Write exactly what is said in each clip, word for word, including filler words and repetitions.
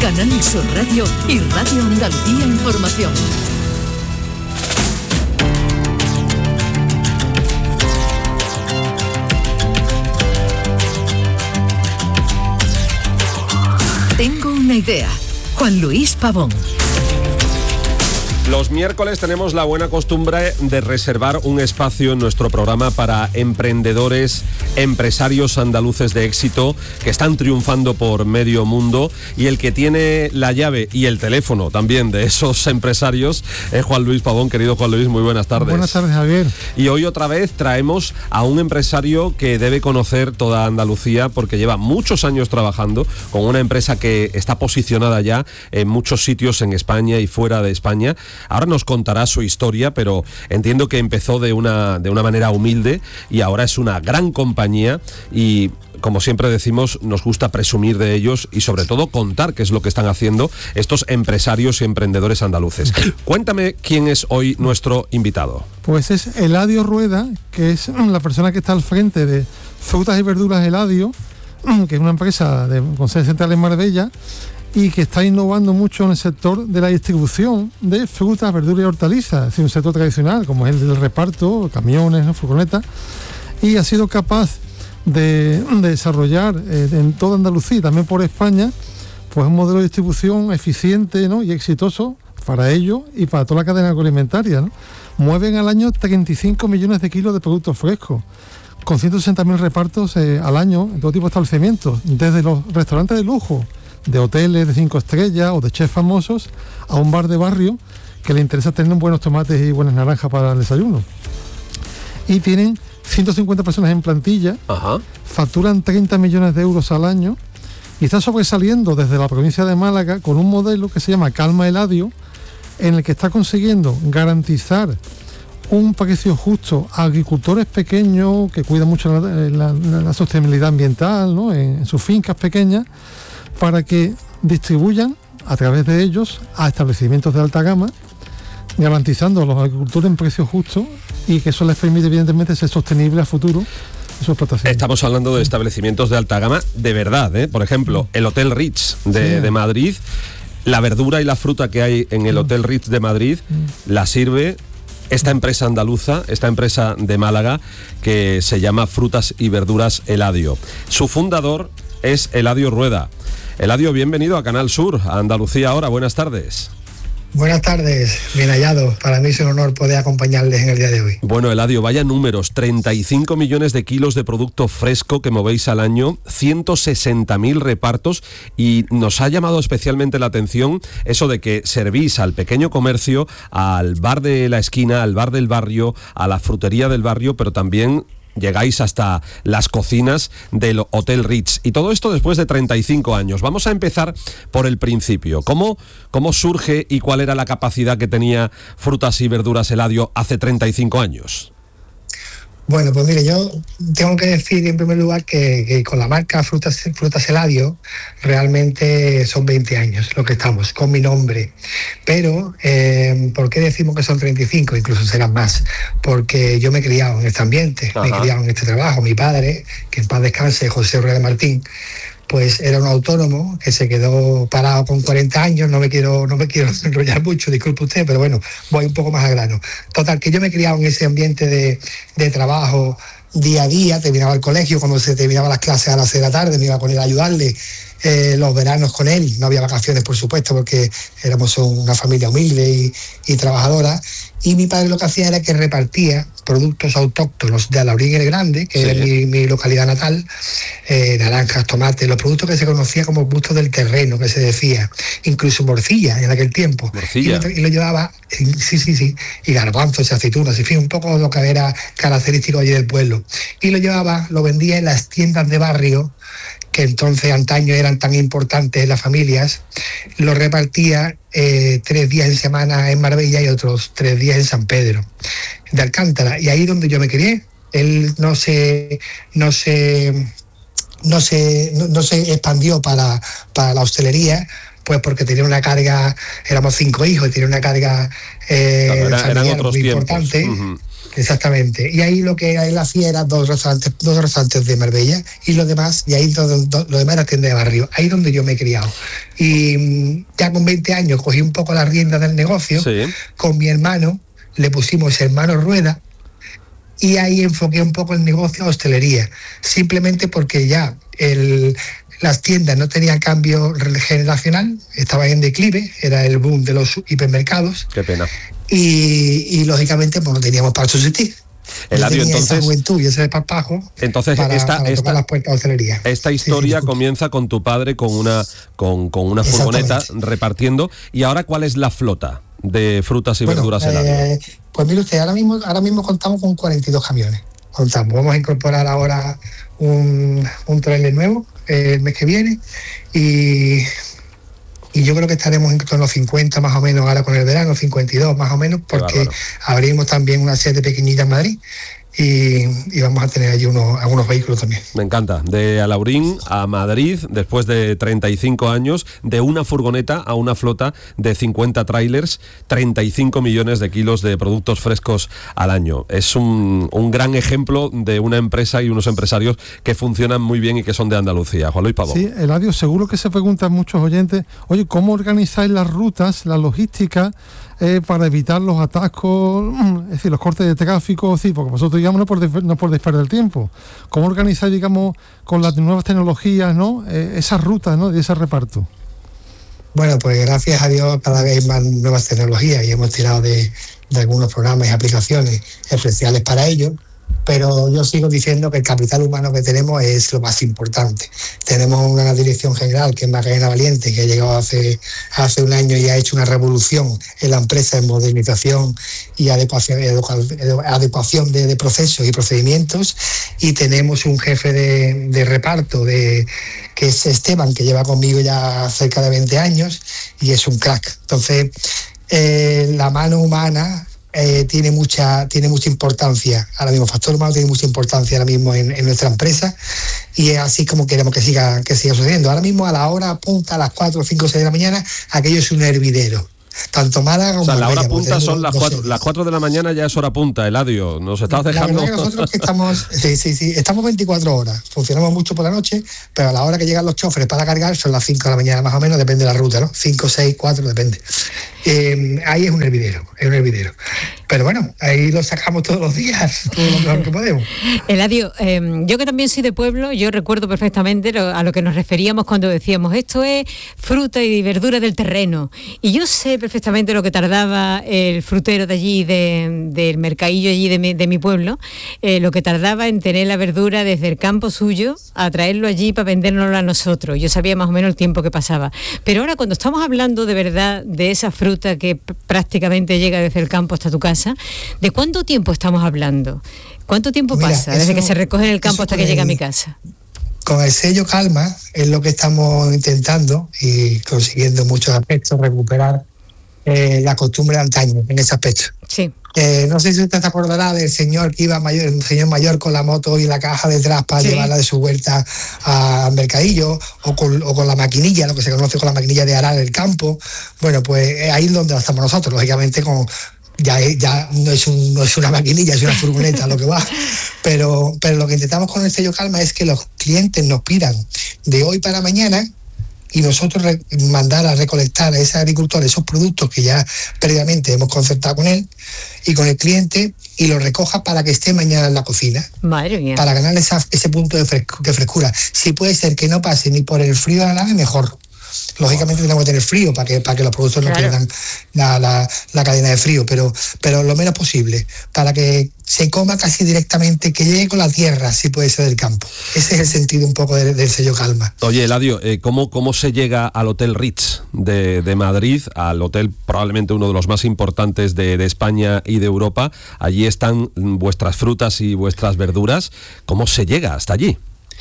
Canal Sur Radio y Radio Andalucía Información. Tengo una idea. Juan Luis Pavón. Los miércoles tenemos la buena costumbre de reservar un espacio en nuestro programa para emprendedores, empresarios andaluces de éxito que están triunfando por medio mundo, y el que tiene la llave y el teléfono también de esos empresarios es Juan Luis Pavón. Querido Juan Luis, muy buenas tardes. Buenas tardes, Javier. Y hoy otra vez traemos a un empresario que debe conocer toda Andalucía porque lleva muchos años trabajando con una empresa que está posicionada ya en muchos sitios en España y fuera de España. Ahora nos contará su historia, pero entiendo que empezó de una, de una manera humilde y ahora es una gran compañía y, como siempre decimos, nos gusta presumir de ellos y sobre todo contar qué es lo que están haciendo estos empresarios y emprendedores andaluces. Cuéntame quién es hoy nuestro invitado. Pues es Eladio Rueda, que es la persona que está al frente de Frutas y Verduras Eladio, que es una empresa de, con sede central en Marbella, y que está innovando mucho en el sector de la distribución de frutas, verduras y hortalizas, es decir, un sector tradicional como es el del reparto, camiones, ¿no?, furgonetas, y ha sido capaz de, de desarrollar eh, en toda Andalucía y también por España pues un modelo de distribución eficiente, ¿no?, y exitoso para ellos y para toda la cadena agroalimentaria, ¿no? Mueven al año treinta y cinco millones de kilos de productos frescos, con ciento sesenta mil repartos eh, al año en todo tipo de establecimientos, desde los restaurantes de lujo, de hoteles de cinco estrellas o de chefs famosos, a un bar de barrio que le interesa tener buenos tomates y buenas naranjas para el desayuno. Y tienen ciento cincuenta personas en plantilla. Ajá. Facturan treinta millones de euros al año y están sobresaliendo desde la provincia de Málaga con un modelo que se llama Calma Eladio, en el que está consiguiendo garantizar un precio justo a agricultores pequeños que cuidan mucho la, la, la sostenibilidad ambiental, ¿no?, en, en sus fincas pequeñas, para que distribuyan a través de ellos a establecimientos de alta gama, garantizando a los agricultores en precios justos y que eso les permite evidentemente ser sostenible a futuro en su explotación. Estamos hablando de establecimientos de alta gama de verdad, ¿eh? Por ejemplo, el Hotel Ritz de, sí. de Madrid, la verdura y la fruta que hay en el Hotel Ritz de Madrid la sirve esta empresa andaluza, esta empresa de Málaga que se llama Frutas y Verduras Eladio. Su fundador es Eladio Rueda. Eladio, bienvenido a Canal Sur, a Andalucía Ahora. Buenas tardes. Buenas tardes, bien hallado. Para mí es un honor poder acompañarles en el día de hoy. Bueno, Eladio, vaya números, treinta y cinco millones de kilos de producto fresco que movéis al año, ciento sesenta mil repartos, y nos ha llamado especialmente la atención eso de que servís al pequeño comercio, al bar de la esquina, al bar del barrio, a la frutería del barrio, pero también llegáis hasta las cocinas del Hotel Ritz. Y todo esto después de treinta y cinco años. Vamos a empezar por el principio. ¿Cómo, cómo surge y cuál era la capacidad que tenía Frutas y Verduras Eladio hace treinta y cinco años? Bueno, pues mire, yo tengo que decir en primer lugar que, que con la marca Frutas, Frutas Eladio realmente son veinte años lo que estamos, con mi nombre. Pero, eh, ¿por qué decimos que son treinta y cinco? Incluso serán más. Porque yo me he criado en este ambiente, Ajá. me he criado en este trabajo. Mi padre, que en paz descanse, José Rueda Martín, pues era un autónomo que se quedó parado con cuarenta años, no me quiero no me quiero enrollar mucho, disculpe usted, pero bueno, voy un poco más al grano. Total, que yo me he criado en ese ambiente de, de trabajo día a día, terminaba el colegio, cuando se terminaban las clases a las seis de la tarde, me iba con él a ayudarle, eh, los veranos con él, no había vacaciones por supuesto, porque éramos una familia humilde y, y trabajadora, y mi padre lo que hacía era que repartía productos autóctonos de Alaurín el Grande, que sí. era mi, mi localidad natal, eh, naranjas, tomates, los productos que se conocía como productos del terreno, que se decía, incluso morcilla en aquel tiempo. Morcilla. Y lo, y lo llevaba, sí, sí, sí, y garbanzos y aceitunas, en fin, un poco lo que era característico allí del pueblo. Y lo llevaba, lo vendía en las tiendas de barrio, que entonces antaño eran tan importantes en las familias, lo repartía eh, tres días en semana en Marbella y otros tres días en San Pedro de Alcántara, y ahí donde yo me crié. Él no se no se no se no, no se expandió para, para la hostelería, pues porque tenía una carga, éramos cinco hijos y tenía una carga eh, claro, era, familiar eran otros muy tiempos. Importante. Uh-huh. exactamente. Y ahí lo que hay en la fiera, dos restaurantes, dos restaurantes de Marbella, y lo demás, y ahí todo, todo, lo demás era tienda de barrio, ahí donde yo me he criado. Y ya con veinte años cogí un poco la rienda del negocio, sí. Con mi hermano, le pusimos Hermano Rueda, y ahí enfoqué un poco el negocio a hostelería, simplemente porque ya el, las tiendas no tenían cambio generacional, estaban en declive, era el boom de los hipermercados. Qué pena. Y, y lógicamente pues no teníamos para subsistir. Eladio, entonces, esa juventud y ese desparpajo entonces para, esta, para esta, tocar las puertas de hostelería. Esta historia sí, comienza con tu padre con una con, con una furgoneta repartiendo. ¿Y ahora cuál es la flota de frutas y bueno, verduras Eladio? Eh, pues mire usted, ahora mismo, ahora mismo contamos con cuarenta y dos camiones. Contamos, vamos a incorporar ahora un, un trailer nuevo eh, el mes que viene y... Y yo creo que estaremos en torno a cincuenta más o menos ahora con el verano, cincuenta y dos más o menos, porque abrimos también una sede pequeñita en Madrid y, y vamos a tener allí unos, algunos vehículos también. Me encanta. De Alhaurín a Madrid, después de treinta y cinco años, de una furgoneta a una flota de cincuenta trailers, treinta y cinco millones de kilos de productos frescos al año. Es un, un gran ejemplo de una empresa y unos empresarios que funcionan muy bien y que son de Andalucía. Juan Luis Pavón. Sí, Eladio, seguro que se preguntan muchos oyentes, oye, ¿cómo organizáis las rutas, la logística eh, para evitar los atascos, es decir, los cortes de tráfico? Sí, porque vosotros, digamos, no podéis, no podéis perder el tiempo. ¿Cómo organizáis, digamos, con las nuevas tecnologías, ¿no? Eh, esas rutas, ¿no? Y ese reparto. Bueno, pues gracias a Dios cada vez hay más nuevas tecnologías y hemos tirado de, de algunos programas y aplicaciones especiales para ello. Pero yo sigo diciendo que el capital humano que tenemos es lo más importante. Tenemos una dirección general que es Macarena Valiente, que ha llegado hace, hace un año y ha hecho una revolución en la empresa en modernización y adecuación, adecuación de, de procesos y procedimientos. Y tenemos un jefe de, de reparto de, que es Esteban, que lleva conmigo ya cerca de veinte años y es un crack. Entonces, eh, la mano humana... Eh, tiene mucha tiene mucha importancia ahora mismo, factor humano tiene mucha importancia ahora mismo en, en nuestra empresa y es así como queremos que siga que siga sucediendo. Ahora mismo a la hora punta, a las cuatro, cinco, seis de la mañana, aquello es un hervidero. Tanto Málaga como... O sea, la hora punta son las cuatro, las cuatro de la mañana, ya es hora punta, Eladio. Nos estás dejando... La verdad que nosotros que estamos, sí, sí, sí, estamos veinticuatro horas. Funcionamos mucho por la noche, pero a la hora que llegan los choferes para cargar son las cinco de la mañana más o menos, depende de la ruta, ¿no? cinco, seis, cuatro, depende. Eh, ahí es un hervidero, es un hervidero. Pero bueno, ahí lo sacamos todos los días, todo lo mejor que podemos. Eladio, eh, yo que también soy de pueblo, yo recuerdo perfectamente lo, a lo que nos referíamos cuando decíamos esto es fruta y verdura del terreno. Y yo sé perfectamente lo que tardaba el frutero de allí, de, del mercadillo allí de mi, de mi pueblo, eh, lo que tardaba en tener la verdura desde el campo suyo a traerlo allí para vendérnoslo a nosotros. Yo sabía más o menos el tiempo que pasaba. Pero ahora cuando estamos hablando de verdad de esa fruta que p- prácticamente llega desde el campo hasta tu casa, ¿de cuánto tiempo estamos hablando? ¿Cuánto tiempo Mira, pasa eso, desde que se recoge en el campo hasta que el, llega a mi casa? Con el sello Calma es lo que estamos intentando y consiguiendo muchos aspectos recuperar eh, la costumbre de antaño en ese aspecto. Sí. Eh, no sé si usted se acordará del señor que iba mayor, un señor mayor con la moto y la caja detrás para sí. llevarla de su vuelta al mercadillo, o con, o con la maquinilla, lo que se conoce con la maquinilla de arar el campo. Bueno, pues ahí es donde estamos nosotros, lógicamente con... Ya, ya no, es un, no es una maquinilla, es una furgoneta lo que va, pero, pero lo que intentamos con el sello Calma es que los clientes nos pidan de hoy para mañana y nosotros re- mandar a recolectar a ese agricultor esos productos que ya previamente hemos concertado con él y con el cliente y lo recoja para que esté mañana en la cocina. Madre mía. Para ganar esa, ese punto de, fresco, de frescura. Si puede ser que no pase ni por el frío de la nave, mejor. Lógicamente tenemos que tener frío para que, para que los productos no claro. pierdan la, la, la cadena de frío, pero, pero lo menos posible, para que se coma casi directamente, que llegue con la tierra, si puede ser del campo. Ese es el sentido un poco del, del sello Calma. Oye, Eladio, eh, ¿cómo, ¿cómo se llega al Hotel Ritz de, de Madrid, al hotel probablemente uno de los más importantes de, de España y de Europa? Allí están vuestras frutas y vuestras verduras. ¿Cómo se llega hasta allí?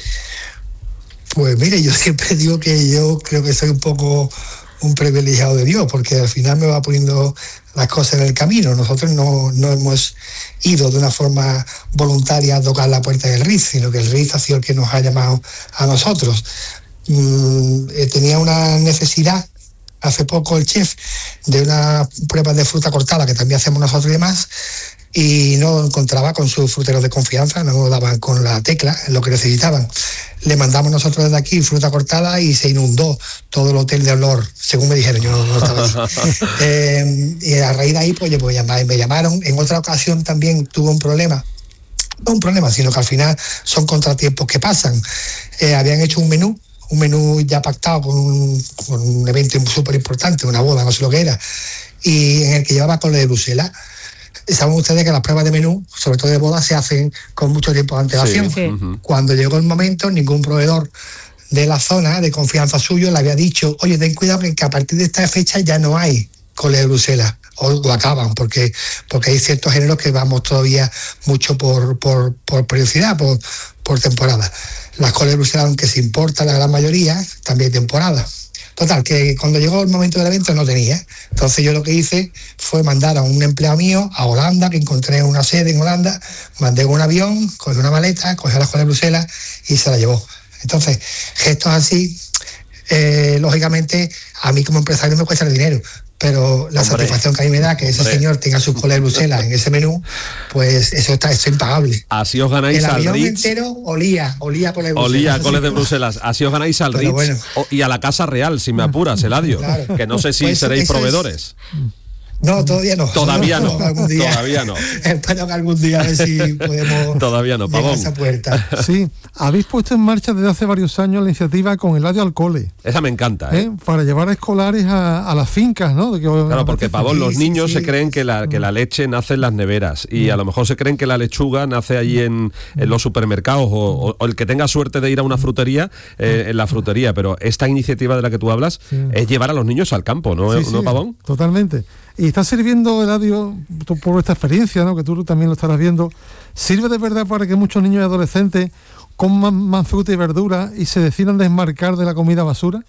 Pues mire, yo siempre digo que yo creo que soy un poco un privilegiado de Dios, porque al final me va poniendo las cosas en el camino. Nosotros no, no hemos ido de una forma voluntaria a tocar la puerta del Ritz, sino que el Ritz ha sido el que nos ha llamado a nosotros. Mm, tenía una necesidad hace poco el chef de una prueba de fruta cortada que también hacemos nosotros y demás, y no encontraba con sus fruteros de confianza, no daban con la tecla en lo que necesitaban. Le mandamos nosotros desde aquí fruta cortada y se inundó todo el hotel de olor, según me dijeron, yo no, no estaba allí. eh, y a raíz de ahí pues, pues me llamaron. En otra ocasión también tuve un problema, no un problema, sino que al final son contratiempos que pasan. Eh, habían hecho un menú, un menú ya pactado con un, con un evento súper importante, una boda, no sé lo que era, y en el que llevaba cole de Bruselas. Saben ustedes que las pruebas de menú, sobre todo de bodas, se hacen con mucho tiempo de antelación. Sí, sí. Cuando llegó el momento, ningún proveedor de la zona de confianza suyo le había dicho, oye, ten cuidado que a partir de esta fecha ya no hay cole de Bruselas, o lo acaban, porque, porque hay ciertos géneros que vamos todavía mucho por, por, por periodicidad, por, por temporada. Las coles de Bruselas, aunque se importan la gran mayoría, también temporada. Total, que cuando llegó el momento del evento no tenía. Entonces yo lo que hice fue mandar a un empleado mío a Holanda, que encontré una sede en Holanda, mandé un avión, cogí una maleta, cogí la cola de Bruselas y se la llevó. Entonces, gestos así, eh, lógicamente, a mí como empresario me cuesta el dinero, pero la hombre, satisfacción que a mí me da que ese hombre. señor tenga su cola de Bruselas en ese menú, pues eso está eso es impagable. Así os ganáis el al avión Ritz. entero olía, olía cola de Bruselas. Olía cola de Bruselas. Así os ganáis al Ritz bueno. y a la Casa Real, si me apuras, Eladio. Claro. Que no sé si pues seréis proveedores. Es... No, todavía no. Todavía no. no día, todavía no. Espero que algún día a ver si podemos todavía no, llegar a esa puerta. Sí, habéis puesto en marcha desde hace varios años la iniciativa con Eladio al Cole. Esa me encanta, ¿eh? ¿Eh? Para llevar a escolares a, a las fincas, ¿no? De que, claro, porque Pavón, los niños sí, sí. se creen que la, que la leche nace en las neveras y a lo mejor se creen que la lechuga nace allí en, en los supermercados o, o, o el que tenga suerte de ir a una frutería, eh, en la frutería. Pero esta iniciativa de la que tú hablas sí. es llevar a los niños al campo, ¿no, sí, ¿no sí, Pavón? Totalmente. Y está sirviendo, Eladio, por esta experiencia, ¿no? Que tú también lo estarás viendo, ¿sirve de verdad para que muchos niños y adolescentes coman más fruta y verdura y se decidan desmarcar de la comida basura?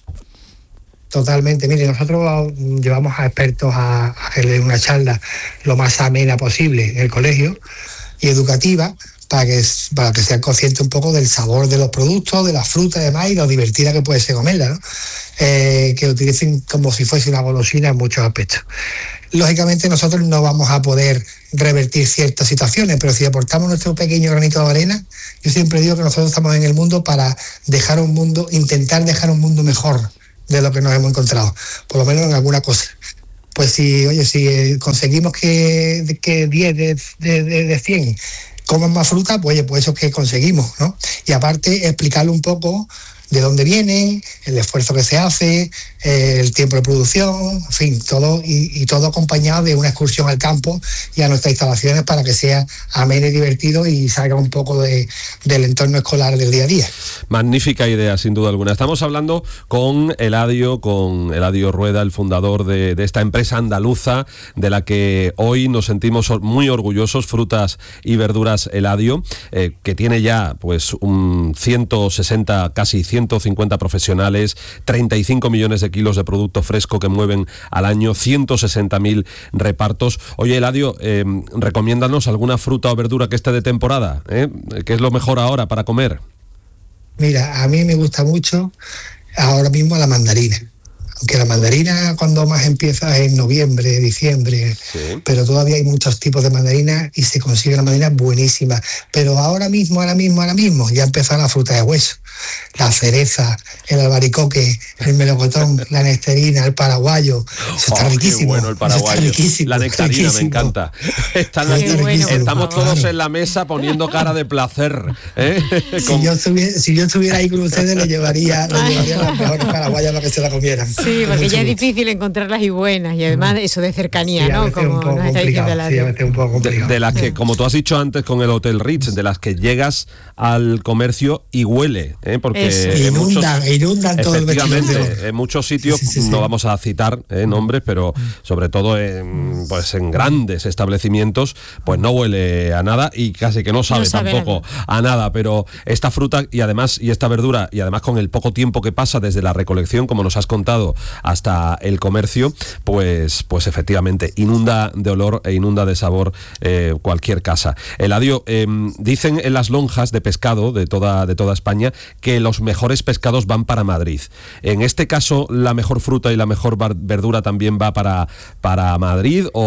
Totalmente. Mire, nosotros llevamos a expertos a, a hacerle una charla lo más amena posible en el colegio y educativa, para que, para que sean conscientes un poco del sabor de los productos, de la fruta y demás, y lo divertida que puede ser comerla, ¿no? Eh, que utilicen como si fuese una golosina en muchos aspectos. Lógicamente nosotros no vamos a poder revertir ciertas situaciones, pero si aportamos nuestro pequeño granito de arena, yo siempre digo que nosotros estamos en el mundo para dejar un mundo, intentar dejar un mundo mejor de lo que nos hemos encontrado, por lo menos en alguna cosa. Pues si, oye, si conseguimos que, que diez de, de, de, de cien coman más fruta, pues, oye, pues eso es que conseguimos, ¿no? Y aparte explicarle un poco de dónde viene, el esfuerzo que se hace, eh, el tiempo de producción, en fin, todo y, y todo acompañado de una excursión al campo y a nuestras instalaciones para que sea ameno y divertido y salga un poco de, del entorno escolar del día a día. Magnífica idea, sin duda alguna. Estamos hablando con Eladio, con Eladio Rueda, el fundador de, de esta empresa andaluza, de la que hoy nos sentimos muy orgullosos, Frutas y Verduras Eladio, eh, que tiene ya pues un ciento sesenta, casi ciento cincuenta profesionales, treinta y cinco millones de kilos de producto fresco que mueven al año, ciento sesenta mil repartos. Oye, Eladio, eh, recomiéndanos alguna fruta o verdura que esté de temporada, ¿eh? ¿Qué es lo mejor ahora para comer? Mira, a mí me gusta mucho ahora mismo la mandarina. Aunque la mandarina cuando más empieza es en noviembre, diciembre, sí. Pero todavía hay muchos tipos de mandarina y se consigue la mandarina buenísima. Pero ahora mismo, ahora mismo, ahora mismo, ya empezó la fruta de hueso. La cereza, el albaricoque, el melocotón, la nectarina, el paraguayo. Eso está oh, riquísimo. Qué bueno el paraguayo. Riquísimo, la nectarina riquísimo. Me encanta. Están bueno, estamos todos en la mesa poniendo cara de placer. ¿eh? Si, yo estuviera, si yo estuviera ahí con ustedes, le llevaría, le llevaría las mejores paraguayas para que se la comieran. Sí, porque ya es difícil encontrarlas y buenas, y además eso de cercanía, sí, ¿no? Como nos está diciendo la sí, un poco complicado. De, de las que, como tú has dicho antes con el Hotel Ritz, de las que llegas al comercio y huele, ¿eh? Porque inundan, muchos, inundan todo el efectivamente, en muchos sitios, sí, sí, sí, no sí. vamos a citar ¿eh? nombres, pero sobre todo en, pues en grandes establecimientos, pues no huele a nada y casi que no sabe, no sabe tampoco nada. a nada, pero esta fruta y además y esta verdura, y además con el poco tiempo que pasa desde la recolección, como nos has contado, hasta el comercio, pues, pues efectivamente inunda de olor e inunda de sabor eh, cualquier casa. Eladio, eh, dicen en las lonjas de pescado de toda, de toda España que los mejores pescados van para Madrid. En este caso, ¿la mejor fruta y la mejor verdura también va para, para Madrid o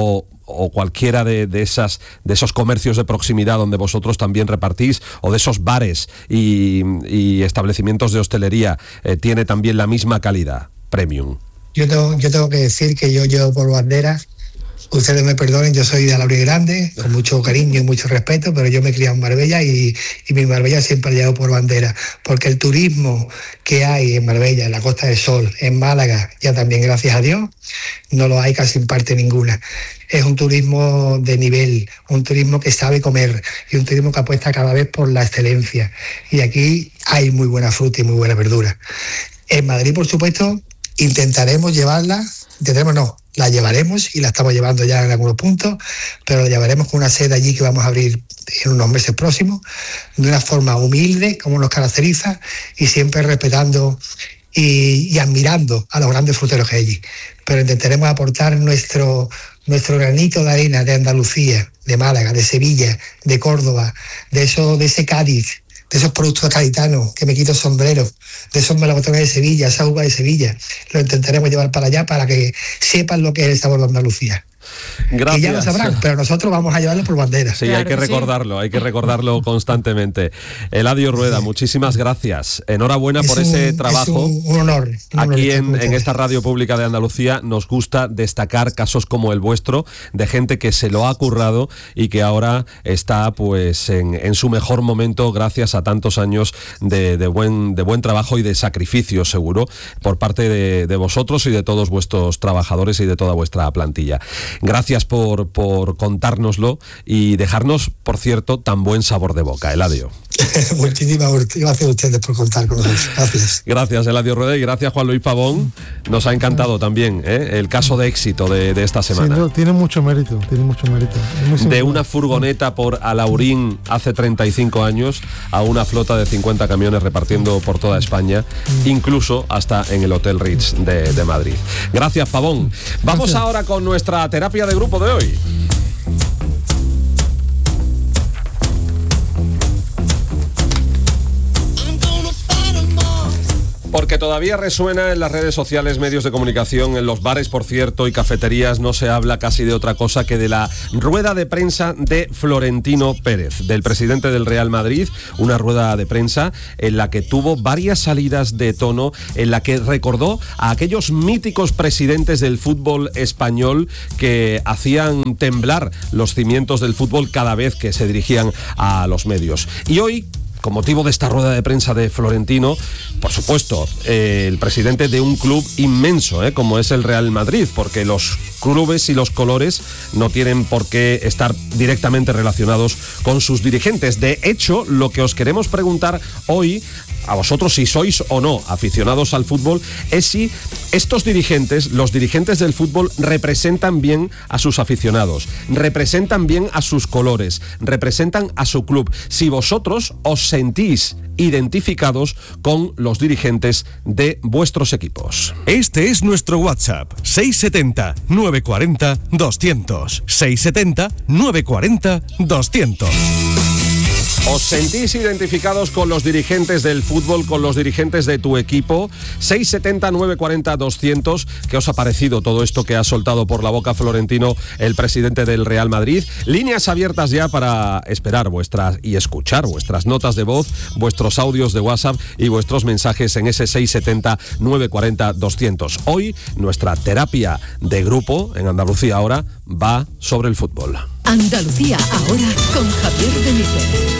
o cualquiera de, de, esas, de esos comercios de proximidad donde vosotros también repartís, o de esos bares y, y establecimientos de hostelería, eh, tiene también la misma calidad premium? Yo tengo, yo tengo que decir que yo llevo por bandera, ustedes me perdonen, yo soy de Alauri Grande, con mucho cariño y mucho respeto, pero yo me he criado en Marbella y, y mi Marbella siempre ha llevado por bandera, porque el turismo que hay en Marbella, en la Costa del Sol, en Málaga, ya también, gracias a Dios, no lo hay casi en parte ninguna. Es un turismo de nivel, un turismo que sabe comer y un turismo que apuesta cada vez por la excelencia. Y aquí hay muy buena fruta y muy buena verdura. En Madrid, por supuesto, intentaremos llevarla, intentaremos no, la llevaremos y la estamos llevando ya en algunos puntos, pero la llevaremos con una sede allí que vamos a abrir en unos meses próximos, de una forma humilde, como nos caracteriza, y siempre respetando y, y admirando a los grandes fruteros que hay allí. Pero intentaremos aportar nuestro, nuestro granito de arena de Andalucía, de Málaga, de Sevilla, de Córdoba, de, eso, de ese Cádiz, de esos productos gaditanos, que me quito el sombrero, de esos melocotones de Sevilla, esa uva de Sevilla. Lo intentaremos llevar para allá para que sepan lo que es el sabor de Andalucía. Gracias. Que ya lo sabrán, pero nosotros vamos a llevarlo por bandera. Sí, claro hay que, que recordarlo, sí. hay que recordarlo constantemente. Eladio Rueda, sí. muchísimas gracias. Enhorabuena es por un, ese trabajo. Es un, un honor. Un Aquí honor en, en esta radio pública de Andalucía nos gusta destacar casos como el vuestro, de gente que se lo ha currado y que ahora está pues en, en su mejor momento gracias a tantos años de, de, buen, de buen trabajo y de sacrificio, seguro, por parte de, de vosotros y de todos vuestros trabajadores y de toda vuestra plantilla. Gracias por, por contárnoslo y dejarnos, por cierto, tan buen sabor de boca, Eladio. Muchísimas gracias a ustedes por contar con nosotros. Gracias. Gracias, Eladio Rueda, y gracias, Juan Luis Pavón. Nos ha encantado también ¿eh? el caso de éxito de, de esta semana. Sí, no, tiene mucho mérito, tiene mucho mérito. De una furgoneta por Alaurín hace treinta y cinco años a una flota de cincuenta camiones repartiendo por toda España, mm. incluso hasta en el Hotel Ritz de, de Madrid. Gracias, Pavón. Vamos gracias. ahora con nuestra terapia de grupo de hoy. Porque todavía resuena en las redes sociales, medios de comunicación, en los bares, por cierto, y cafeterías, no se habla casi de otra cosa que de la rueda de prensa de Florentino Pérez, del presidente del Real Madrid, una rueda de prensa en la que tuvo varias salidas de tono, en la que recordó a aquellos míticos presidentes del fútbol español que hacían temblar los cimientos del fútbol cada vez que se dirigían a los medios. Y hoy, con motivo de esta rueda de prensa de Florentino, por supuesto, eh, el presidente de un club inmenso, eh, como es el Real Madrid, porque los clubes y los colores no tienen por qué estar directamente relacionados con sus dirigentes. De hecho, lo que os queremos preguntar hoy, a vosotros si sois o no aficionados al fútbol, es si estos dirigentes, los dirigentes del fútbol, representan bien a sus aficionados, representan bien a sus colores, representan a su club. Si vosotros os sentís identificados con los dirigentes de vuestros equipos. Este es nuestro WhatsApp, seis setenta, nueve cuarenta, doscientos. seis setenta, nueve cuarenta, doscientos. ¿Os sentís identificados con los dirigentes del fútbol, con los dirigentes de tu equipo? seis setenta, nueve cuarenta, doscientos. ¿Qué os ha parecido todo esto que ha soltado por la boca Florentino, el presidente del Real Madrid? Líneas abiertas ya para esperar vuestras y escuchar vuestras notas de voz, vuestros audios de WhatsApp y vuestros mensajes en ese seis setenta, nueve cuarenta, doscientos. Hoy nuestra terapia de grupo en Andalucía Ahora va sobre el fútbol. Andalucía Ahora con Javier Benítez.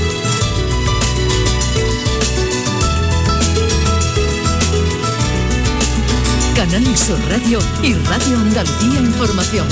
Canal Sur Radio y Radio Andalucía Información.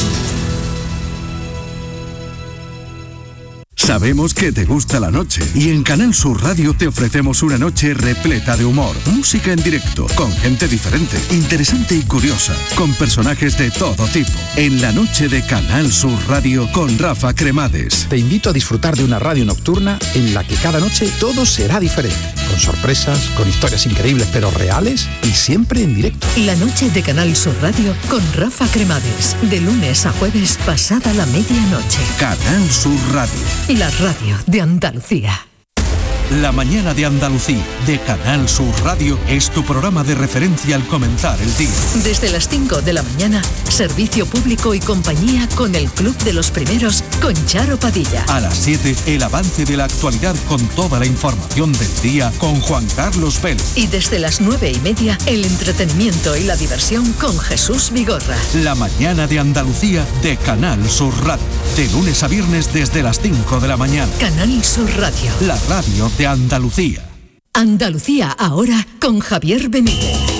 Sabemos que te gusta la noche y en Canal Sur Radio te ofrecemos una noche repleta de humor, música en directo, con gente diferente, interesante y curiosa, con personajes de todo tipo. En la noche de Canal Sur Radio con Rafa Cremades. Te invito a disfrutar de una radio nocturna en la que cada noche todo será diferente, con sorpresas, con historias increíbles pero reales y siempre en directo. La noche de Canal Sur Radio con Rafa Cremades, de lunes a jueves pasada la medianoche. Canal Sur Radio. La radio de Andalucía. La mañana de Andalucía, de Canal Sur Radio, es tu programa de referencia al comenzar el día. Desde las cinco de la mañana, servicio público y compañía con el Club de los Primeros con Charo Padilla. A las siete, el avance de la actualidad con toda la información del día con Juan Carlos Vélez. Y desde las nueve y media, el entretenimiento y la diversión con Jesús Vigorra. La mañana de Andalucía de Canal Sur Radio. De lunes a viernes desde las cinco de la mañana. Canal Sur Radio. La radio de Andalucía. Andalucía ahora con Javier Benítez.